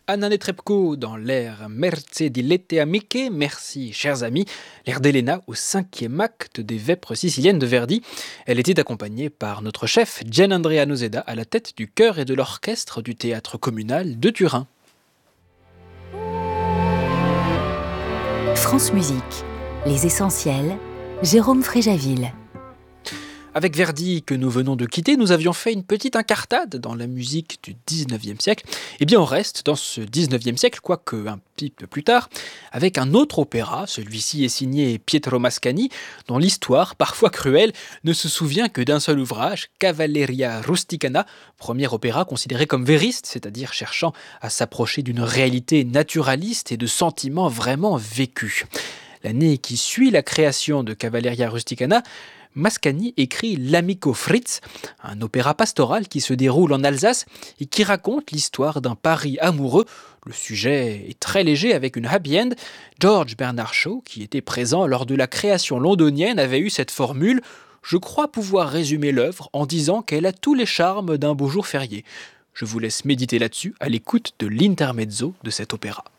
Anna Netrebko dans l'air Merce di Lette Amiche, merci chers amis, l'air d'Elena au 5e acte des Vêpres siciliennes de Verdi. Elle était accompagnée par notre chef Gianandrea Noseda à la tête du chœur et de l'orchestre du théâtre communal de Turin. France Musique, les essentiels, Jérôme Fréjaville. Avec Verdi que nous venons de quitter, nous avions fait une petite incartade dans la musique du 19e siècle. Eh bien on reste dans ce 19e siècle, quoique un petit peu plus tard, avec un autre opéra. Celui-ci est signé Pietro Mascagni, dont l'histoire, parfois cruelle, ne se souvient que d'un seul ouvrage, Cavalleria Rusticana, premier opéra considéré comme vériste, c'est-à-dire cherchant à s'approcher d'une réalité naturaliste et de sentiments vraiment vécus. L'année qui suit la création de Cavalleria Rusticana, Mascagni écrit L'Amico Fritz, un opéra pastoral qui se déroule en Alsace et qui raconte l'histoire d'un Paris amoureux. Le sujet est très léger avec une happy end. George Bernard Shaw, qui était présent lors de la création londonienne, avait eu cette formule « Je crois pouvoir résumer l'œuvre en disant qu'elle a tous les charmes d'un beau jour férié ». Je vous laisse méditer là-dessus à l'écoute de l'intermezzo de cet opéra.